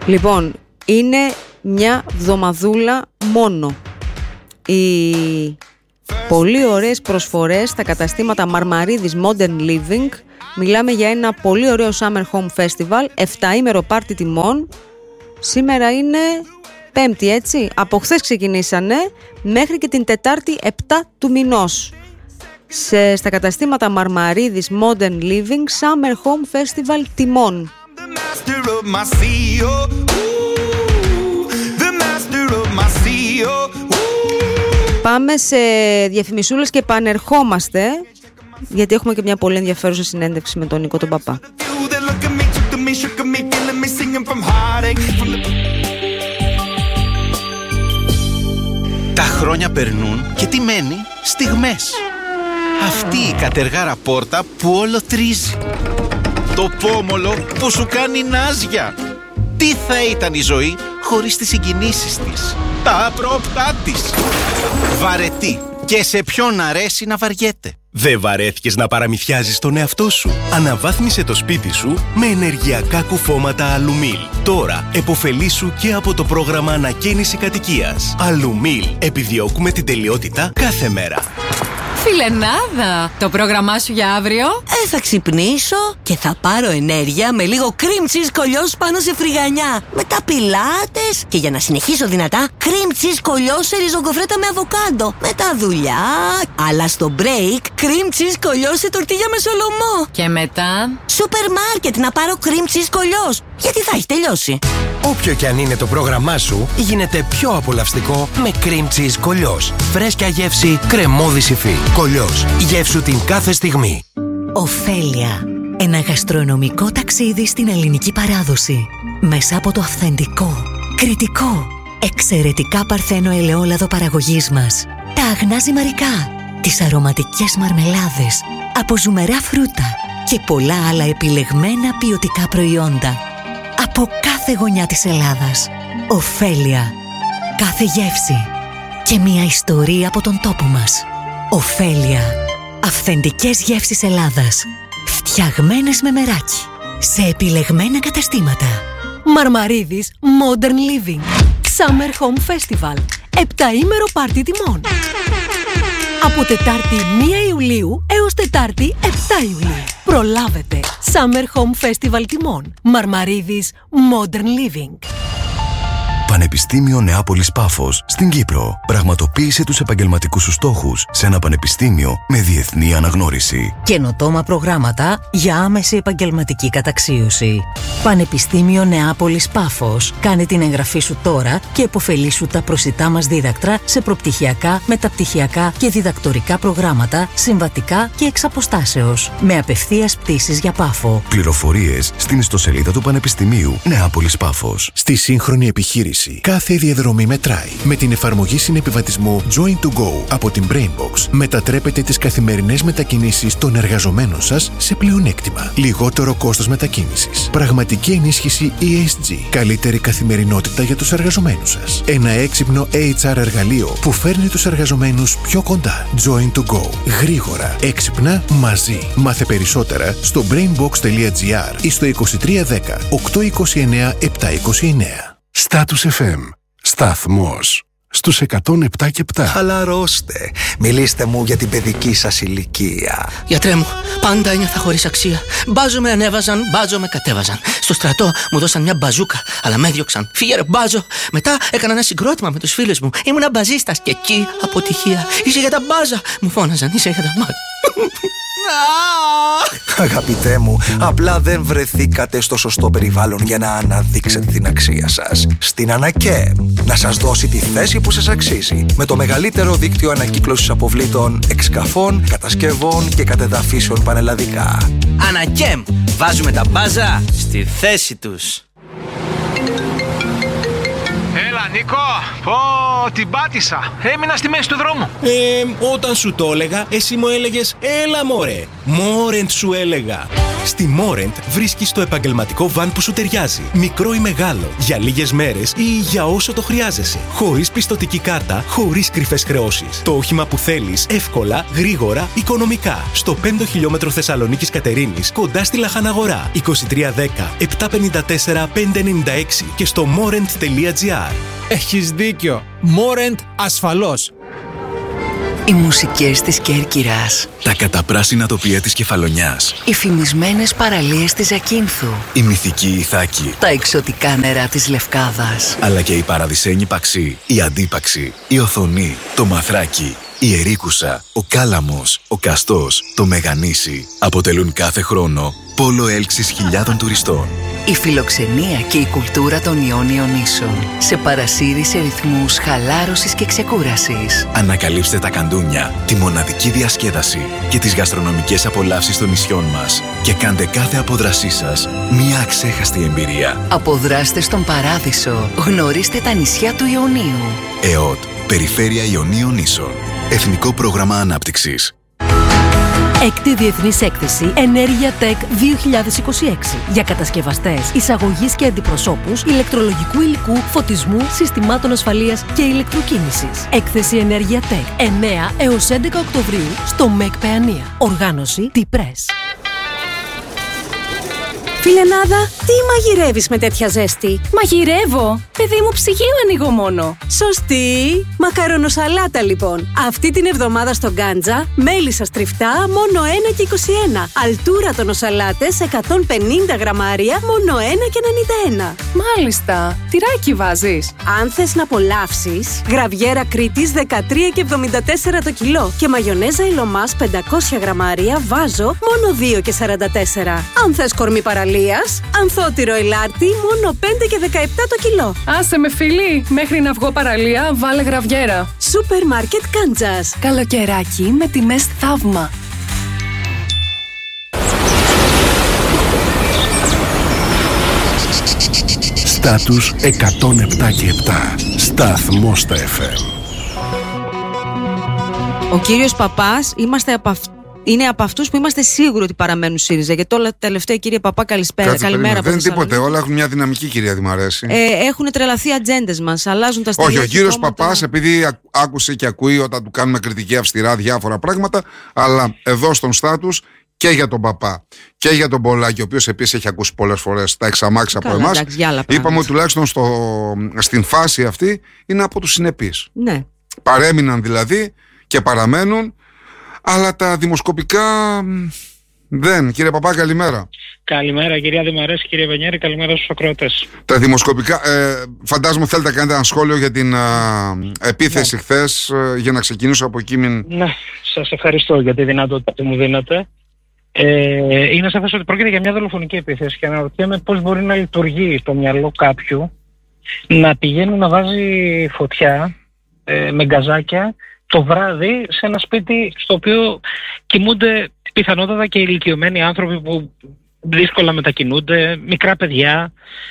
Λοιπόν, είναι μια βδομαδούλα μόνο. Οι πολύ ωραίες προσφορές στα καταστήματα Μαρμαρίδης Modern Living. Μιλάμε για ένα πολύ ωραίο Summer Home Festival, 7ήμερο πάρτι τιμών. Σήμερα είναι Πέμπτη, έτσι. Από χθες ξεκινήσανε μέχρι και την Τετάρτη 7 του μηνός. Στα καταστήματα Μαρμαρίδης Modern Living Summer Home Festival τιμών. Πάμε σε διαφημισούλες και επανερχόμαστε, γιατί έχουμε και μια πολύ ενδιαφέρουσα συνέντευξη με τον Νίκο τον Παπά. Τα χρόνια περνούν και τι μένει? Στιγμές. Αυτή η κατεργάρα πόρτα που όλο τρίζει. Το πόμολο που σου κάνει νάζια. Τι θα ήταν η ζωή χωρίς τις συγκινήσεις της, τα απρόπτά της. Βαρετή. Και σε ποιον αρέσει να βαριέται. Δεν βαρέθηκες να παραμυθιάζεις τον εαυτό σου? Αναβάθμισε το σπίτι σου με ενεργειακά κουφώματα Αλουμίλ. Τώρα επωφελήσου και από το πρόγραμμα ανακαίνιση κατοικίας. Αλουμίλ. Επιδιώκουμε την τελειότητα κάθε μέρα. Φιλενάδα, το πρόγραμμά σου για αύριο? Θα ξυπνήσω και θα πάρω ενέργεια με λίγο cream cheese κολλιός πάνω σε φρυγανιά. Μετά πιλάτες και για να συνεχίσω δυνατά, cream cheese κολλιός σε ριζογκοφρέτα με αβοκάντο. Μετά δουλειά, αλλά στο break, cream cheese κολλιός σε τορτίγια με σολομό. Και μετά σούπερ μάρκετ να πάρω cream cheese κολλιός, γιατί θα έχει τελειώσει. Όποιο κι αν είναι το πρόγραμμά σου, γίνεται πιο απολαυστικό με cream cheese κολλιός. Φρέσκια γεύση, κρεμώδη υφή. Κολλιός. Γεύσου την κάθε στιγμή. Ωφέλια. Ένα γαστρονομικό ταξίδι στην ελληνική παράδοση. Μέσα από το αυθεντικό, κριτικό, εξαιρετικά παρθένο ελαιόλαδο παραγωγής μας. Τα αγνά ζυμαρικά, τις αρωματικές μαρμελάδες, από ζουμερά φρούτα και πολλά άλλα επιλεγμένα ποιοτικά προϊόντα. Από κάθε γωνιά της Ελλάδας. Ωφέλια. Κάθε γεύση και μια ιστορία από τον τόπο μας. Ωφέλια. Αυθεντικές γεύσεις Ελλάδας. Φτιαγμένες με μεράκι. Σε επιλεγμένα καταστήματα. Μαρμαρίδης Modern Living Summer Home Festival. 7ήμερο πάρτι τιμών. Από Τετάρτη 1 Ιουλίου έως Τετάρτη 7 Ιουλίου. Προλάβετε. Summer Home Festival τιμών. Μαρμαρίδης Modern Living. Πανεπιστήμιο Νεάπολης Πάφος στην Κύπρο. Πραγματοποίησε τους επαγγελματικούς σου στόχους σε ένα πανεπιστήμιο με διεθνή αναγνώριση. Καινοτόμα προγράμματα για άμεση επαγγελματική καταξίωση. Πανεπιστήμιο Νεάπολης Πάφος. Κάνε την εγγραφή σου τώρα και επωφελήσου τα προσιτά μας δίδακτρα σε προπτυχιακά, μεταπτυχιακά και διδακτορικά προγράμματα, συμβατικά και εξ αποστάσεως. Με απευθείας πτήσεις για Πάφο. Πληροφορίες στην ιστοσελίδα του Πανεπιστημίου Νεάπολης Πάφος. Στη σύγχρονη επιχείρηση, κάθε διαδρομή μετράει. Με την εφαρμογή συνεπιβατισμού Join to Go από την Brainbox, μετατρέπετε τις καθημερινές μετακινήσεις των εργαζομένων σας σε πλεονέκτημα. Λιγότερο κόστος μετακίνησης. Πραγματική ενίσχυση ESG. Καλύτερη καθημερινότητα για τους εργαζομένους σας. Ένα έξυπνο HR εργαλείο που φέρνει τους εργαζομένους πιο κοντά. Join to Go. Γρήγορα, έξυπνα, μαζί. Μάθε περισσότερα στο brainbox.gr ή στο 2310 829 729. Status FM. Σταθμός στους 107 και 7. Χαλαρώστε. Μιλήστε μου για την παιδική σας ηλικία. Γιατρέ μου, πάντα ένιωθα χωρίς αξία. Μπάζο με ανέβαζαν, μπάζο με κατέβαζαν. Στο στρατό μου δώσαν μια μπαζούκα, αλλά με έδιωξαν. Φύγε ρε μπάζο. Μετά έκανα ένα συγκρότημα με τους φίλους μου. Ήμουνα μπαζίστας και εκεί αποτυχία. Είσαι για τα μπάζα. Μου φώναζαν, είσαι για τα μπάζα. Αγαπητέ μου, απλά δεν βρεθήκατε στο σωστό περιβάλλον για να αναδείξετε την αξία σας. Στην Ανακέμ, να σας δώσει τη θέση που σας αξίζει. Με το μεγαλύτερο δίκτυο ανακύκλωσης αποβλήτων, εξκαφών, κατασκευών και κατεδαφίσεων πανελλαδικά. Ανακέμ, βάζουμε τα μπάζα στη θέση τους. Έλα Νικό, την πάτησα. Έμεινα στη μέση του δρόμου. Όταν σου το έλεγα, εσύ μου έλεγες έλα μωρέ. Μόρεντ σου έλεγα. Στη Μόρεντ βρίσκεις το επαγγελματικό βαν που σου ταιριάζει. Μικρό ή μεγάλο, για λίγες μέρες ή για όσο το χρειάζεσαι. Χωρίς πιστωτική κάρτα, χωρίς κρυφές χρεώσεις. Το όχημα που θέλεις, εύκολα, γρήγορα, οικονομικά. Στο 5ο χιλιόμετρο Θεσσαλονίκης Κατερίνης, κοντά στη Λαχαναγορά. 2310 754 596 και στο morent.gr. Έχεις δίκιο. Μόρεντ ασφαλώς. Οι μουσικές της Κέρκυρας. Τα καταπράσινα τοπία της Κεφαλονιάς. Οι φημισμένες παραλίες της Ζακίνθου. Η μυθική Ιθάκη. Τα εξωτικά νερά της Λευκάδας. Αλλά και η παραδεισένη Παξή, η Αντίπαξη, η Οθονή, το Μαθράκι, η Ερίκουσα, ο Κάλαμος, ο Καστός, το Μεγανήσι αποτελούν κάθε χρόνο πόλο έλξης χιλιάδων τουριστών. Η φιλοξενία και η κουλτούρα των Ιόνιων Νήσων σε παρασύρει σε ρυθμούς χαλάρωσης και ξεκούρασης. Ανακαλύψτε τα καντούνια, τη μοναδική διασκέδαση και τις γαστρονομικές απολαύσεις των νησιών μας και κάντε κάθε απόδρασή σας μια αξέχαστη εμπειρία. Αποδράστε στον Παράδεισο. Γνωρίστε τα νησιά του Ιωνίου. ΕΟΤ, Περιφέρεια Ιωνίων Νήσων. Εθνικό Πρόγραμμα Ανάπτυξης. Έκτη Διεθνής Έκθεση Ενέργεια Tech 2026 για κατασκευαστές, εισαγωγής και αντιπροσώπους ηλεκτρολογικού υλικού, φωτισμού, συστημάτων ασφαλείας και ηλεκτροκίνησης. Έκθεση Ενέργεια Tech 9 έως 11 Οκτωβρίου στο ΜΕΚ Παιανία. Οργάνωση T-Press. Φιλενάδα, τι μαγειρεύεις με τέτοια ζέστη? Μαγειρεύω! Παιδί μου, ψυγείο ανοίγω μόνο. Σωστή! Μακαρονοσαλάτα λοιπόν. Αυτή την εβδομάδα στο Γκάντζα, μέλισσα στριφτά μόνο 1 και 21. Αλτούρα τονοσαλάτες 150 γραμμάρια μόνο 1 και 91. Μάλιστα! Τυράκι βάζεις? Αν θες να απολαύσεις, γραβιέρα Κρήτης 13 και 74 το κιλό και μαγιονέζα Ηλωμάς 500 γραμμάρια βάζω μόνο 2 και 44. Αν θες κορμί παραλίας, ανθότυρο ελάρτη μόνο 5 και 17 το κιλό. Άσε με φίλη, μέχρι να βγω παραλία βάλε γραβιέρα. Σούπερ μάρκετ Κάντζας. Καλοκαιράκι με τιμές θαύμα. Στάτους 107 και 7. Σταθμός στα FM. Ο κύριος Παπάς είναι από αυτούς που είμαστε σίγουροι ότι παραμένουν ΣΥΡΙΖΑ. Γιατί όλα τελευταία, κύριε Παπά, καλησπέρα. Καλημέρα. Δεν είναι τίποτε. Όλα έχουν μια δυναμική, κυρία Δημαρέση. Έχουν τρελαθεί ατζέντες μας. Αλλάζουν τα στοιχεία. Όχι, ο κύριος Παπάς, επειδή άκουσε και ακούει όταν του κάνουμε κριτική αυστηρά διάφορα πράγματα, αλλά εδώ στον Στάτους και για τον Παπά και για τον Πολάκη, ο οποίος επίσης έχει ακούσει πολλές φορές τα εξαμάξια από εμάς, είπαμε ότι τουλάχιστον στην φάση αυτή είναι από τους συνεπείς. Ναι. Παρέμειναν δηλαδή και παραμένουν. Αλλά τα δημοσκοπικά δεν. Κύριε Παπά, καλημέρα. Καλημέρα κυρία Δημαρέση, κύριε Βενιέρη, καλημέρα στους ακροατές. Τα δημοσκοπικά, φαντάζομαι θέλετε να κάνετε ένα σχόλιο για την επίθεση χθες, για να ξεκινήσω από εκεί. Ναι, σας ευχαριστώ για τη δυνατότητα που μου δίνετε. Είναι σαφές ότι πρόκειται για μια δολοφονική επίθεση και αναρωτιέμαι πώς μπορεί να λειτουργεί το μυαλό κάποιου να πηγαίνει να βάζει φωτιά με γκαζάκια το βράδυ σε ένα σπίτι στο οποίο κοιμούνται πιθανότατα και ηλικιωμένοι άνθρωποι που δύσκολα μετακινούνται, μικρά παιδιά.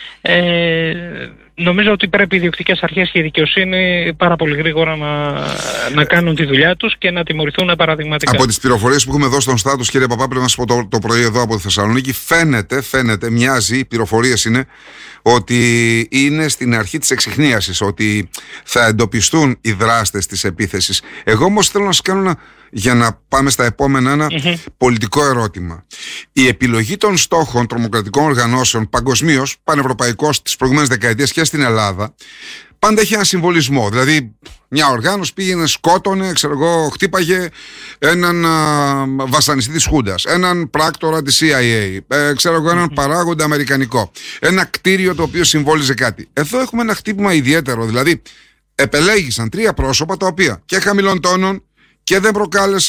Νομίζω ότι πρέπει οι διοκτικές αρχές και η δικαιοσύνη πάρα πολύ γρήγορα να κάνουν τη δουλειά τους και να τιμωρηθούν παραδειγματικά. Από τις πληροφορίες που έχουμε εδώ στον Στάτους, κύριε Παπά, πρέπει να σας πω το πρωί εδώ από τη Θεσσαλονίκη, φαίνεται, μοιάζει, οι πληροφορίες είναι ότι είναι στην αρχή της εξιχνίασης, ότι θα εντοπιστούν οι δράστες της επίθεσης. Εγώ όμως θέλω να σας κάνω για να πάμε στα επόμενα ένα πολιτικό ερώτημα. Η επιλογή των στόχων τρομοκρατικών οργανώσεων παγκοσμίως, πανευρωπαϊκώς, τις προηγούμενες δεκαετίες και στην Ελλάδα, πάντα έχει ένα συμβολισμό. Δηλαδή, μια οργάνωση πήγαινε, σκότωνε, χτύπαγε έναν βασανιστή της Χούντας, έναν πράκτορα της CIA, έναν παράγοντα αμερικανικό, ένα κτίριο το οποίο συμβόλιζε κάτι. Εδώ έχουμε ένα χτύπημα ιδιαίτερο. Δηλαδή, επελέγησαν τρία πρόσωπα τα οποία και χαμηλών τόνων και δεν προκάλεσαν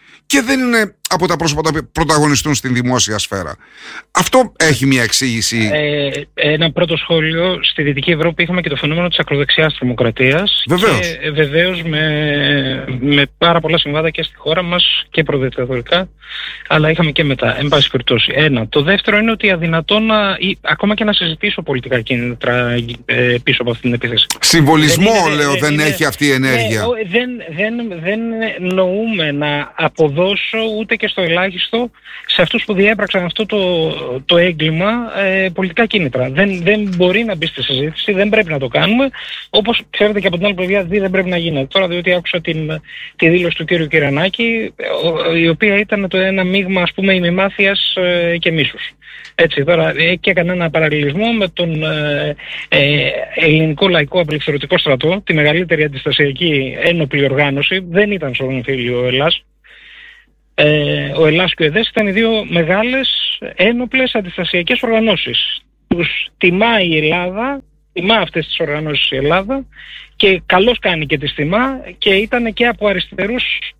και δεν είναι από τα πρόσωπα που πρωταγωνιστούν στην δημόσια σφαίρα. Αυτό έχει μια εξήγηση. Ένα πρώτο σχόλιο. Στη Δυτική Ευρώπη είχαμε και το φαινόμενο της ακροδεξιάς τρομοκρατίας. Βεβαίως. Και βεβαίως με πάρα πολλά συμβάντα και στη χώρα μας και προδικτατορικά, αλλά είχαμε και μετά. Εν πάση περιπτώσει. Ένα. Το δεύτερο είναι ότι αδυνατό ακόμα και να συζητήσω πολιτικά κίνητρα πίσω από αυτή την επίθεση. Συμβολισμό, δεν έχει αυτή η ενέργεια. Δεν νοούμε να αποδώσω ούτε και στο ελάχιστο σε αυτούς που διέπραξαν αυτό το έγκλημα πολιτικά κίνητρα. Δεν μπορεί να μπει στη συζήτηση, δεν πρέπει να το κάνουμε. Όπως ξέρετε και από την άλλη πλευρά δεν πρέπει να γίνεται. Τώρα διότι άκουσα τη δήλωση του κύριου Κυρανάκη, η οποία ήταν ένα μείγμα, ας πούμε, ημιμάθειας και μίσους. Έτσι, τώρα και έκανε ένα παραλληλισμό με τον Ελληνικό Λαϊκό Απελευθερωτικό Στρατό, τη μεγαλύτερη αντιστασιακή ένοπλη οργάνωση. Δεν ήταν στον εμφύλιο ο Ελλάς. Ο Ελλάς και ο ΕΔΕΣ ήταν οι δύο μεγάλες ένοπλες αντιστασιακές οργανώσεις. Τους τιμά η Ελλάδα, τιμά αυτές τις οργανώσεις η Ελλάδα, και καλώς κάνει και τις τιμά, και ήταν και από αριστερούς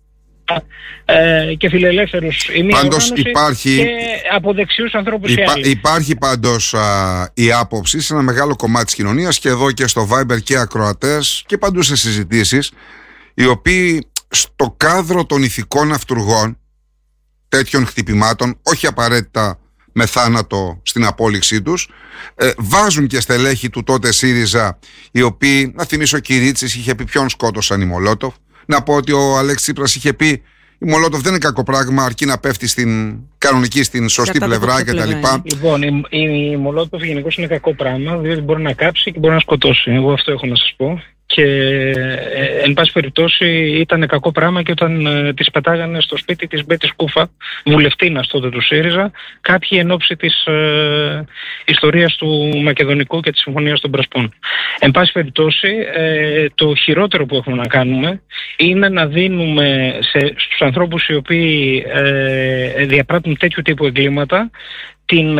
και φιλελεύθερους η μία οργάνωση, και από δεξιούς ανθρώπους η άλλη. Υπάρχει πάντως η άποψη σε ένα μεγάλο κομμάτι της κοινωνίας, και εδώ και στο Viber και ακροατές και παντού σε συζητήσεις, οι οποίοι στο κάδρο των ηθικών αυτουργών τέτοιων χτυπημάτων, όχι απαραίτητα με θάνατο στην απόλυξή τους, βάζουν και στελέχη του τότε ΣΥΡΙΖΑ, οι οποίοι, να θυμίσω, ο Κυρίτσης είχε πει ποιον σκότωσαν οι Μολότοφ. Να πω ότι ο Αλέξης Τσίπρας είχε πει η Μολότοφ δεν είναι κακό πράγμα, αρκεί να πέφτει στην κανονική, στην σωστή πλευρά κτλ. Λοιπόν, η Μολότοφ γενικώς είναι κακό πράγμα, διότι μπορεί να κάψει και μπορεί να σκοτώσει. Εγώ αυτό έχω να σας πω. Και εν πάση περιπτώσει ήταν κακό πράγμα και όταν τις πετάγανε στο σπίτι της Μπέτης Κούφα, βουλευτίνας τότε του ΣΥΡΙΖΑ, κάποιοι εν ώψη της ιστορίας του Μακεδονικού και της Συμφωνίας των Πρασπών. Εν πάση περιπτώσει, το χειρότερο που έχουμε να κάνουμε είναι να δίνουμε στους ανθρώπους οι οποίοι διαπράττουν τέτοιου τύπου εγκλήματα την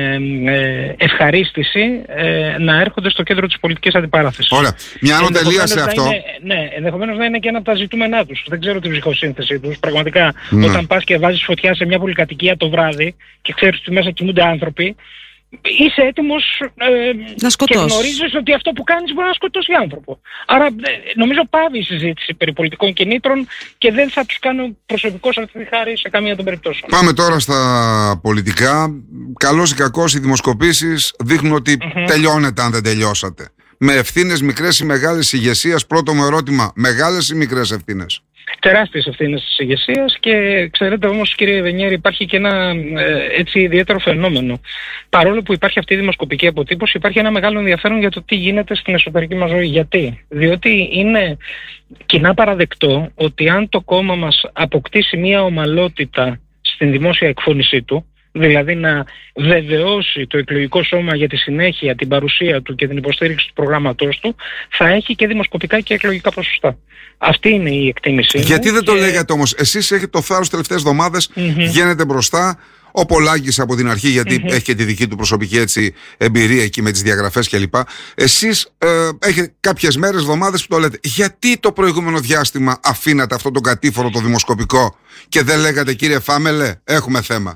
ευχαρίστηση να έρχονται στο κέντρο της πολιτικής αντιπαράθεσης. Ωραία. Μια άλλο τελεία σε αυτό. Ενδεχομένως να είναι και ένα από τα ζητούμενά τους. Δεν ξέρω την ψυχοσύνθεση τους. Πραγματικά, όταν πας και βάζεις φωτιά σε μια πολυκατοικία το βράδυ και ξέρεις ότι μέσα κοιμούνται άνθρωποι, είσαι έτοιμος να σκοτώσεις. Και γνωρίζεις ότι αυτό που κάνεις μπορεί να σκοτώσει άνθρωπο. Άρα νομίζω πάβει η συζήτηση περί πολιτικών κινήτρων και δεν θα τους κάνω προσωπικώς αυτή τη χάρη σε καμία των περιπτώσεων. Πάμε τώρα στα πολιτικά. Καλώς ή κακώς οι δημοσκοπήσεις δείχνουν ότι τελειώνεται αν δεν τελειώσατε. Με ευθύνες μικρές ή μεγάλες ηγεσίας, πρώτο μου ερώτημα, μεγάλες ή μικρές ευθύνες? Τεράστιες ευθύνες της ηγεσίας, και ξέρετε όμως, κύριε Βενιέρη, υπάρχει και ένα έτσι ιδιαίτερο φαινόμενο. Παρόλο που υπάρχει αυτή η δημοσκοπική αποτύπωση, υπάρχει ένα μεγάλο ενδιαφέρον για το τι γίνεται στην εσωτερική μας ζωή. Γιατί? Διότι είναι κοινά παραδεκτό ότι αν το κόμμα μας αποκτήσει μια ομαλότητα στην δημόσια εκφώνησή του, δηλαδή να βεβαιώσει το εκλογικό σώμα για τη συνέχεια, την παρουσία του και την υποστήριξη του προγράμματός του, θα έχει και δημοσκοπικά και εκλογικά ποσοστά. Αυτή είναι η εκτίμηση. Γιατί δεν το λέγατε όμως? Εσείς έχετε το θάρρος τελευταίες εβδομάδες, βγαίνετε μπροστά. Ο Πολάκης από την αρχή, γιατί έχει και τη δική του προσωπική έτσι εμπειρία εκεί με τις διαγραφές κλπ. Εσείς έχετε κάποιες μέρες, εβδομάδες που το λέτε. Γιατί το προηγούμενο διάστημα αφήνατε αυτό το κατήφορο το δημοσκοπικό και δεν λέγατε, κύριε Φάμελε, έχουμε θέμα?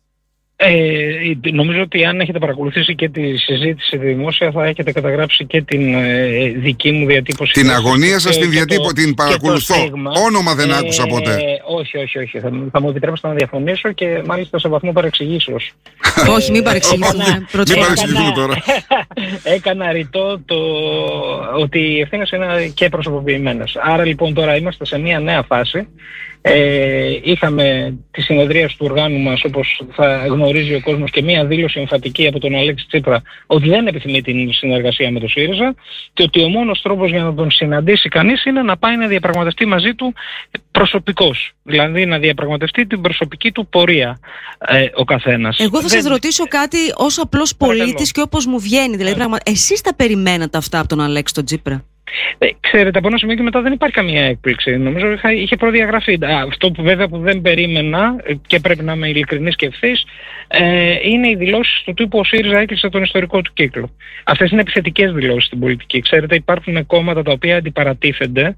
Νομίζω ότι αν έχετε παρακολουθήσει και τη συζήτηση δημόσια, θα έχετε καταγράψει και την δική μου διατύπωση. Την αγωνία σας την παρακολουθώ. Όνομα δεν άκουσα ποτέ. Όχι. Θα μου επιτρέψετε να διαφωνήσω, και μάλιστα σε βαθμό παρεξηγήσεως. Όχι, μην παρεξηγήσουμε. Μην παρεξηγήσουμε τώρα. Έκανα ρητό ότι οι ευθύνες είναι και προσωποποιημένες. Άρα λοιπόν τώρα είμαστε σε μια νέα φάση. Είχαμε τη συνεδρία του οργάνου μας, όπως θα γνωρίζει ο κόσμος, και μία δήλωση εμφατική από τον Αλέξη Τσίπρα ότι δεν επιθυμεί την συνεργασία με το ΣΥΡΙΖΑ και ότι ο μόνος τρόπος για να τον συναντήσει κανείς είναι να πάει να διαπραγματευτεί μαζί του προσωπικώς. Δηλαδή να διαπραγματευτεί την προσωπική του πορεία ο καθένας. Εγώ θα σας ρωτήσω κάτι ως απλός πολίτης και όπως μου βγαίνει. Δηλαδή, εσείς τα περιμένατε αυτά από τον Αλέξη τον Τσίπρα? Ξέρετε, από ένα σημείο και μετά δεν υπάρχει καμία έκπληξη. Νομίζω είχε προδιαγραφεί. Αυτό που βέβαια που δεν περίμενα, και πρέπει να είμαι ειλικρινής και ευθύς, είναι οι δηλώσεις του τύπου ο ΣΥΡΙΖΑ έκλεισε τον ιστορικό του κύκλο. Αυτές είναι επιθετικές δηλώσεις στην πολιτική. Ξέρετε, υπάρχουν κόμματα τα οποία αντιπαρατίθενται.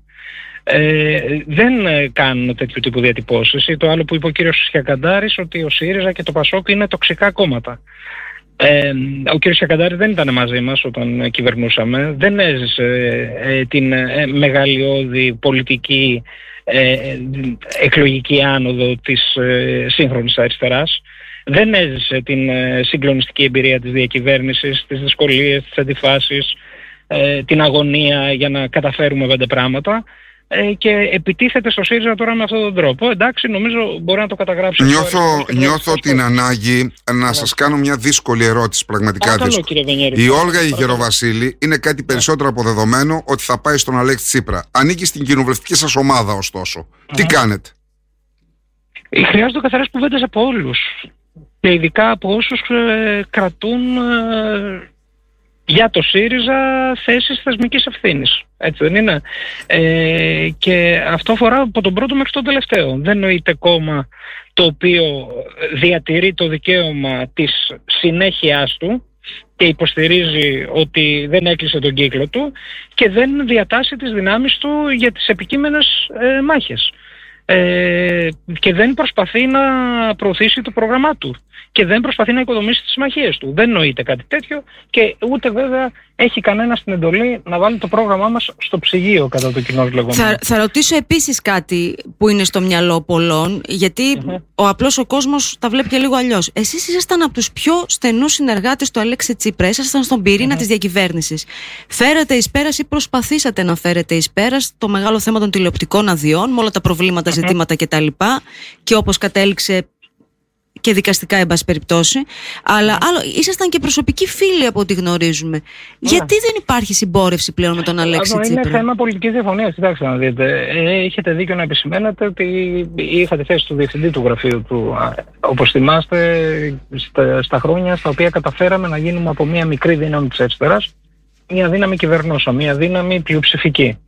Δεν κάνουν τέτοιου τύπου διατυπώσεις. Ή το άλλο που είπε ο κύριος Χιακαντάρης, ότι ο ΣΥΡΙΖΑ και το ΠΑΣΟΚ είναι τοξικά κόμματα. Ο κύριος Χιακαντάρης δεν ήταν μαζί μας όταν κυβερνούσαμε, δεν έζησε την μεγαλειώδη πολιτική εκλογική άνοδο της σύγχρονης αριστεράς, δεν έζησε την συγκλονιστική εμπειρία της διακυβέρνησης, τις δυσκολίες, τις αντιφάσεις, την αγωνία για να καταφέρουμε 5 πράγματα. Και επιτίθεται στο ΣΥΡΙΖΑ τώρα με αυτόν τον τρόπο. Εντάξει, νομίζω μπορεί να το καταγράψει. Νιώθω την ανάγκη να σας κάνω μια δύσκολη ερώτηση, πραγματικά δύσκολη. Η Όλγα η Γεροβασίλη είναι κάτι περισσότερο από δεδομένο ότι θα πάει στον Αλέξη Τσίπρα. Ανήκει στην κοινοβουλευτική σας ομάδα, ωστόσο. Τι κάνετε? Χρειάζονται καθαρές κουβέντες από όλους. Και ειδικά από όσους κρατούν για το ΣΥΡΙΖΑ θέσεις θεσμικής ευθύνης. Έτσι δεν είναι? Και αυτό αφορά από τον πρώτο μέχρι τον τελευταίο. Δεν νοείται κόμμα το οποίο διατηρεί το δικαίωμα της συνέχειάς του και υποστηρίζει ότι δεν έκλεισε τον κύκλο του και δεν διατάσσει τις δυνάμεις του για τις επικείμενες μάχες. Και δεν προσπαθεί να προωθήσει το πρόγραμμά του και δεν προσπαθεί να οικοδομήσει τις συμμαχίες του. Δεν νοείται κάτι τέτοιο και ούτε βέβαια έχει κανένα στην εντολή να βάλει το πρόγραμμά μας στο ψυγείο, κατά το κοινό λεγόμενο. Θα ρωτήσω επίσης κάτι που είναι στο μυαλό πολλών, γιατί ο απλός ο κόσμος τα βλέπει και λίγο αλλιώς. Εσείς ήσασταν από τους πιο στενούς συνεργάτες του Αλέξη Τσίπρα, ήσασταν στον πυρήνα της διακυβέρνησης. Φέρατε εις πέρας ή προσπαθήσατε να φέρετε εις πέρας το μεγάλο θέμα των τηλεοπτικών αδειών, με όλα τα προβλήματα, ζητήματα κτλ. Και όπως κατέληξε και δικαστικά, εν πάση περιπτώσει. Αλλά άλλο, ήσασταν και προσωπικοί φίλοι από ό,τι γνωρίζουμε. Γιατί δεν υπάρχει συμπόρευση πλέον με τον Αλέξη Τσίπρα? Είναι θέμα πολιτικής διαφωνίας. Κοιτάξτε να δείτε. Έχετε δίκιο να επισημαίνετε ότι είχατε θέση του διευθυντή του γραφείου του. Όπως θυμάστε, στα χρόνια στα οποία καταφέραμε να γίνουμε από μια μικρή δύναμη της αριστεράς μια δύναμη κυβερνόσα, μια δύναμη πλειοψηφική.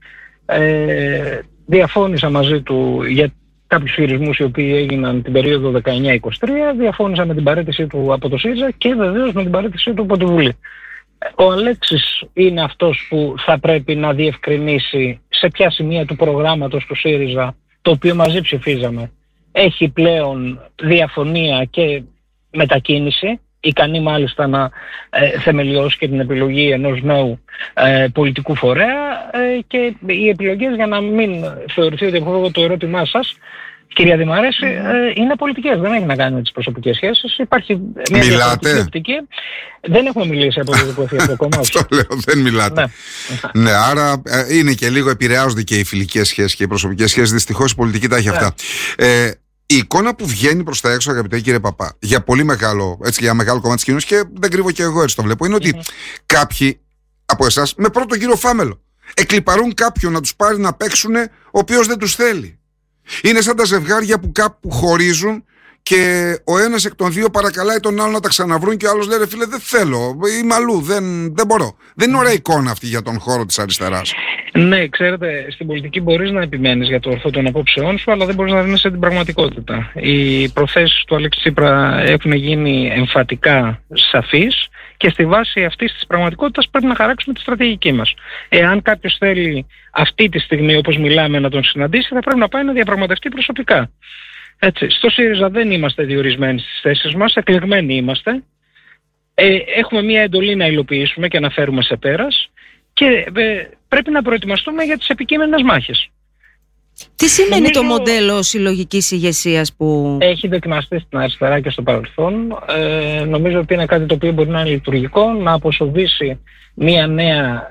Διαφώνησα μαζί του για κάποιους χειρισμούς οι οποίοι έγιναν την περίοδο 19-23, διαφώνησα με την παραίτησή του από το ΣΥΡΙΖΑ και βεβαίως με την παραίτησή του από τη Βουλή. Ο Αλέξης είναι αυτός που θα πρέπει να διευκρινίσει σε ποια σημεία του προγράμματος του ΣΥΡΙΖΑ, το οποίο μαζί ψηφίζαμε, έχει πλέον διαφωνία και μετακίνηση, ικανή μάλιστα να θεμελιώσει και την επιλογή ενός νέου πολιτικού φορέα, και οι επιλογές, για να μην θεωρηθεί ότι έχω το ερώτημά σας, κυρία Δημαρέση, είναι πολιτικές, δεν έχει να κάνει με τις προσωπικές σχέσεις. Υπάρχει μια διαφορετική οπτική. Δεν έχουμε μιλήσει από το που έφυγε το κόμμα. Αυτό λέω, δεν μιλάτε. Ναι, άρα είναι και λίγο επηρεάζονται και οι φιλικές σχέσεις και οι προσωπικές σχέσεις. Δυστυχώς η πολιτική τα έχει αυτά. Η εικόνα που βγαίνει προς τα έξω, αγαπητέ κύριε Παπά, για πολύ μεγάλο, έτσι, για μεγάλο κομμάτι της κοινωνίας, και δεν κρύβω και εγώ έτσι το βλέπω, είναι ότι κάποιοι από εσάς με πρώτο κύριο φάμελο εκλιπαρούν κάποιον να τους πάρει να παίξουν ο οποίος δεν τους θέλει. Είναι σαν τα ζευγάρια που κάπου χωρίζουν και ο ένας εκ των δύο παρακαλάει τον άλλο να τα ξαναβρούν και ο άλλος λέει: ρε φίλε, δεν θέλω, είμαι αλλού, δεν μπορώ. Δεν είναι ωραία εικόνα αυτή για τον χώρο της αριστεράς. Ναι, ξέρετε, στην πολιτική μπορείς να επιμένεις για το ορθό των απόψεών σου, αλλά δεν μπορείς να δίνεις την πραγματικότητα. Οι προθέσεις του Αλέξη Τσίπρα έχουν γίνει εμφατικά σαφείς και στη βάση αυτής της πραγματικότητας πρέπει να χαράξουμε τη στρατηγική μας. Εάν κάποιος θέλει αυτή τη στιγμή, όπως μιλάμε, να τον συναντήσει, θα πρέπει να πάει να διαπραγματευτεί προσωπικά. Έτσι, στο ΣΥΡΙΖΑ δεν είμαστε διορισμένοι στις θέσεις μας, εκλεγμένοι είμαστε. Έχουμε μια εντολή να υλοποιήσουμε και να φέρουμε σε πέρας και πρέπει να προετοιμαστούμε για τις επικείμενες μάχες. Τι σημαίνει το μοντέλο συλλογικής ηγεσίας που έχει δοκιμαστεί στην αριστερά και στο παρελθόν? Νομίζω ότι είναι κάτι το οποίο μπορεί να είναι λειτουργικό, να αποσοβήσει μια νέα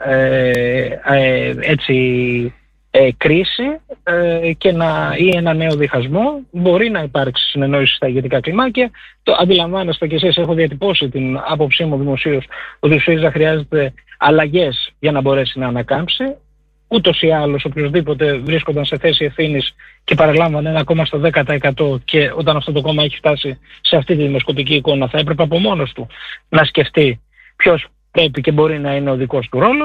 κρίση ή ένα νέο διχασμό. Μπορεί να υπάρξει συνεννόηση στα ηγετικά κλιμάκια. Το αντιλαμβάνεστε κι εσείς, έχω διατυπώσει την άποψή μου δημοσίως ότι ο ΣΥΡΙΖΑ χρειάζεται αλλαγές για να μπορέσει να ανακάμψει. Ούτως ή άλλως οποιοσδήποτε βρίσκονταν σε θέση ευθύνης και παραλάμβανε ένα κόμμα στο 10%, και όταν αυτό το κόμμα έχει φτάσει σε αυτή τη δημοσκοπική εικόνα, θα έπρεπε από μόνος του να σκεφτεί ποιος πρέπει και μπορεί να είναι ο δικός του ρόλος.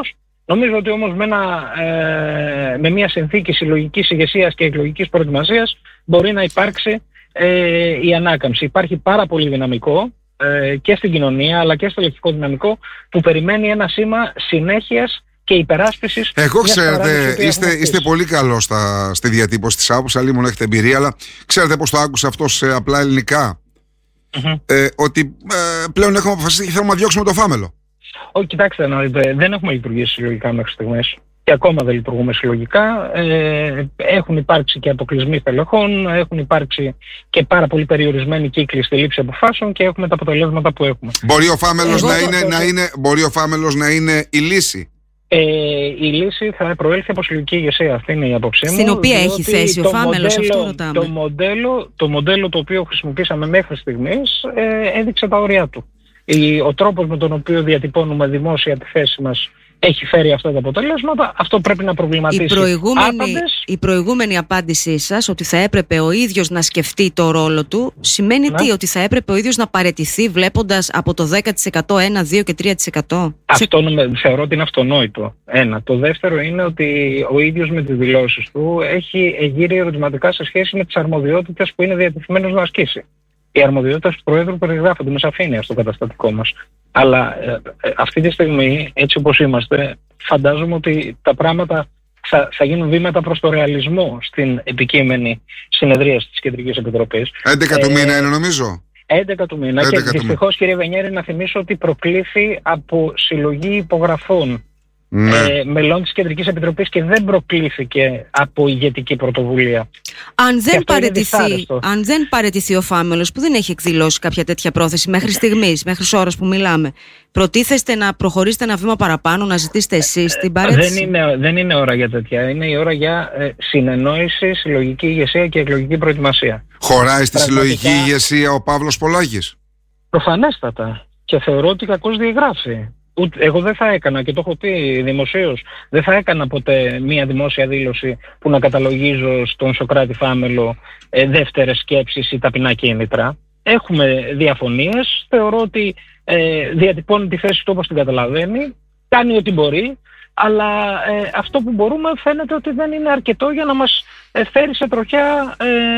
Νομίζω ότι όμως με μια συνθήκη συλλογικής ηγεσίας και εκλογικής προετοιμασίας μπορεί να υπάρξει η ανάκαμψη. Υπάρχει πάρα πολύ δυναμικό και στην κοινωνία αλλά και στο λεκτικό δυναμικό που περιμένει ένα σήμα συνέχειας και υπεράσπισης. Εγώ ξέρετε, είστε πολύ καλό στη διατύπωση της άποψης, αλλήμον έχετε εμπειρία, αλλά ξέρετε πώς το άκουσα αυτό σε απλά ελληνικά. Ότι πλέον έχουμε αποφασίσει και θέλουμε να διώξουμε το Φάμελο. Όχι, κοιτάξτε, δεν έχουμε λειτουργήσει συλλογικά μέχρι στιγμής. Και ακόμα δεν λειτουργούμε συλλογικά. Έχουν υπάρξει και αποκλεισμοί στελεχών, έχουν υπάρξει και πάρα πολύ περιορισμένοι κύκλοι στη λήψη αποφάσεων και έχουμε τα αποτελέσματα που έχουμε. Μπορεί ο Φάμελος να είναι η λύση. Η λύση θα προέλθει από συλλογική ηγεσία. Αυτή είναι η άποψή μου. Στην οποία έχει θέση ο Φάμελος, αυτό ρωτάμε. Το μοντέλο το οποίο χρησιμοποίησαμε μέχρι στιγμής έδειξε τα όρια του. Ο τρόπος με τον οποίο διατυπώνουμε δημόσια τη θέση μας έχει φέρει αυτά τα αποτελέσματα. Αυτό πρέπει να προβληματίσει. Η προηγούμενη απάντησή σας, ότι θα έπρεπε ο ίδιος να σκεφτεί το ρόλο του, σημαίνει τι? Ότι θα έπρεπε ο ίδιος να παραιτηθεί βλέποντας από το 10%, 1, 2 και 3%. Αυτό θεωρώ ότι είναι αυτονόητο. Ένα. Το δεύτερο είναι ότι ο ίδιος με τις δηλώσεις του έχει εγείρει ερωτηματικά σε σχέση με τις αρμοδιότητες που είναι διατεθειμένος να ασκήσει. Οι αρμοδιότητες του Προέδρου περιγράφονται με σαφήνεια στο καταστατικό μας. Αλλά αυτή τη στιγμή, έτσι όπως είμαστε, φαντάζομαι ότι τα πράγματα θα γίνουν βήματα προς το ρεαλισμό στην επικείμενη συνεδρίαση της Κεντρικής Επιτροπής. 11 του μήνα είναι, νομίζω. 11 του μήνα. Και δυστυχώς, κύριε Βενιέρη, να θυμίσω ότι προκλήθη από συλλογή υπογραφών μελών της Κεντρικής Επιτροπής και δεν προκλήθηκε από ηγετική πρωτοβουλία. Αν δεν παραιτηθεί ο Φάμελος, που δεν έχει εκδηλώσει κάποια τέτοια πρόθεση μέχρι στιγμής, μέχρι ώρας που μιλάμε, προτίθεστε να προχωρήσετε ένα βήμα παραπάνω, να ζητήσετε εσείς την παρέτηση? Δεν είναι ώρα για τέτοια. Είναι η ώρα για συνεννόηση, συλλογική ηγεσία και εκλογική προετοιμασία. Χωράει στη συλλογική ηγεσία ο Παύλος Πολάκης? Προφανέστατα. Και θεωρώ ότι κακώς διαγράφει. Εγώ δεν θα έκανα, και το έχω πει δημοσίως, δεν θα έκανα ποτέ μία δημόσια δήλωση που να καταλογίζω στον Σωκράτη Φάμελο δεύτερες σκέψεις ή ταπεινά κίνητρα. Έχουμε διαφωνίες. Θεωρώ ότι διατυπώνει τη θέση του όπως την καταλαβαίνει, κάνει ό,τι μπορεί, αλλά αυτό που μπορούμε φαίνεται ότι δεν είναι αρκετό για να μας φέρει σε τροχιά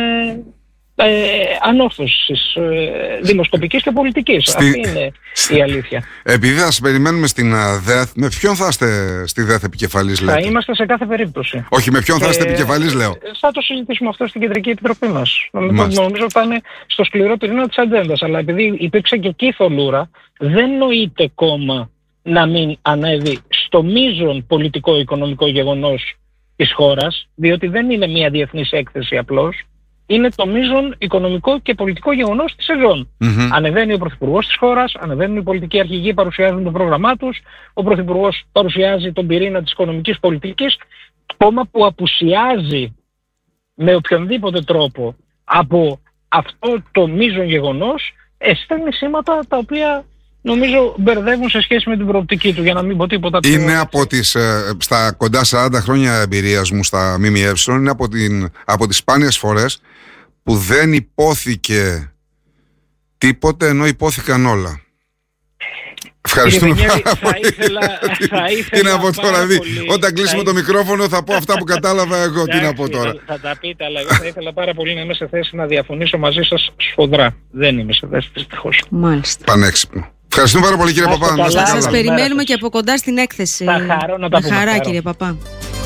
ανόρθωσης δημοσκοπικής και πολιτικής. Αυτή είναι η αλήθεια. Επειδή θα σας περιμένουμε στην ΔΕΘ, με ποιον θα είστε στη ΔΕΘ επικεφαλής, λέτε? Θα είμαστε σε κάθε περίπτωση. Όχι, με ποιον θα είστε επικεφαλής, λέω? Θα το συζητήσουμε αυτό στην Κεντρική Επιτροπή μας. Νομίζω θα είναι στο σκληρό πυρήνα της ατζέντας. Αλλά επειδή υπήρξε και εκεί θολούρα, δεν νοείται κόμμα να μην ανέβει στο μείζον πολιτικό-οικονομικό γεγονός της χώρας, διότι δεν είναι μια διεθνής έκθεση απλώς. Είναι το μείζον οικονομικό και πολιτικό γεγονός της σεζόν. Ανεβαίνει ο Πρωθυπουργός της χώρας, ανεβαίνουν οι πολιτικοί αρχηγοί, παρουσιάζουν το πρόγραμμά τους, ο Πρωθυπουργός παρουσιάζει τον πυρήνα της οικονομικής πολιτικής. Κόμμα που απουσιάζει με οποιονδήποτε τρόπο από αυτό το μείζον γεγονός στέλνει σήματα τα οποία νομίζω μπερδεύουν σε σχέση με την προοπτική του, για να μην πω τίποτα πιο... Είναι στα κοντά 40 χρόνια εμπειρίας μου στα ΜΜΕ, είναι από τις σπάνιες φορές που δεν υπόθηκε τίποτε ενώ υπόθηκαν όλα. Ευχαριστούμε πάρα πολύ. Τι να πω τώρα, όταν κλείσουμε το μικρόφωνο θα πω αυτά που κατάλαβα εγώ. Τι να πω τώρα. Θα τα πείτε, αλλά εγώ θα ήθελα πάρα πολύ να είμαι σε θέση να διαφωνήσω μαζί σας σφοδρά. Δεν είμαι σε θέση, δυστυχώς. Μάλιστα. Πανέξυπνο. Ευχαριστούμε πάρα πολύ, κύριε Παπά. Θα σας περιμένουμε και από κοντά στην έκθεση. Θα χαρώ να τα πούμε. Με χαρά, κύριε Παπά.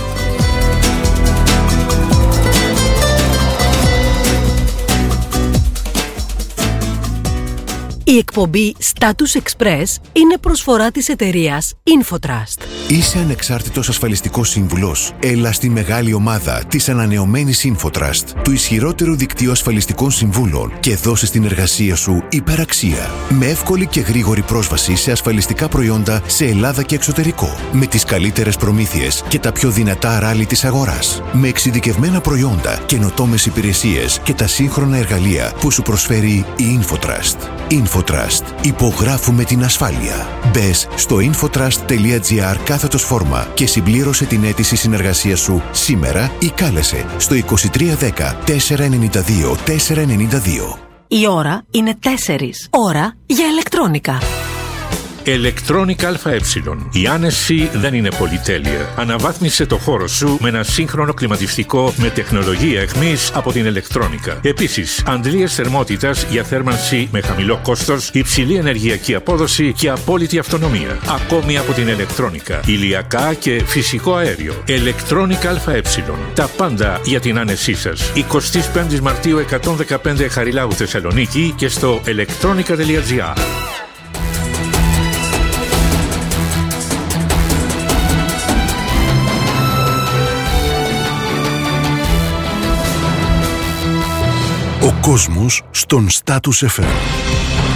Η εκπομπή Status Express είναι προσφορά της εταιρείας Infotrust. Είσαι ανεξάρτητος ασφαλιστικός σύμβουλος? Έλα στη μεγάλη ομάδα της ανανεωμένης Infotrust, του ισχυρότερου δικτύου ασφαλιστικών συμβούλων, και δώσε στην εργασία σου υπεραξία. Με εύκολη και γρήγορη πρόσβαση σε ασφαλιστικά προϊόντα σε Ελλάδα και εξωτερικό. Με τις καλύτερες προμήθειες και τα πιο δυνατά ράλι της αγοράς. Με εξειδικευμένα προϊόντα, καινοτόμες υπηρεσίες και τα σύγχρονα εργαλεία που σου προσφέρει η Infotrust. Infotrust. Υπογράφουμε την ασφάλεια. Μπες στο infotrust.gr/φόρμα και συμπλήρωσε την αίτηση συνεργασίας σου σήμερα ή κάλεσε στο 2310 492 492. Η ώρα είναι 4. Ώρα για ηλεκτρόνικα. Electronic ΑΕ. Η άνεση δεν είναι πολυτέλεια. Αναβάθμισε το χώρο σου με ένα σύγχρονο κλιματιστικό με τεχνολογία εχμής από την Electronica. Επίσης, αντλίες θερμότητας για θέρμανση με χαμηλό κόστος, υψηλή ενεργειακή απόδοση και απόλυτη αυτονομία. Ακόμη από την Electronica. Ηλιακά και φυσικό αέριο. Electronic ΑΕ. Τα πάντα για την άνεσή σας. 25 Μαρτίου 115 Χαριλάου Θεσσαλονίκη και στο electronica.gr. Ο κόσμος στον Status FM.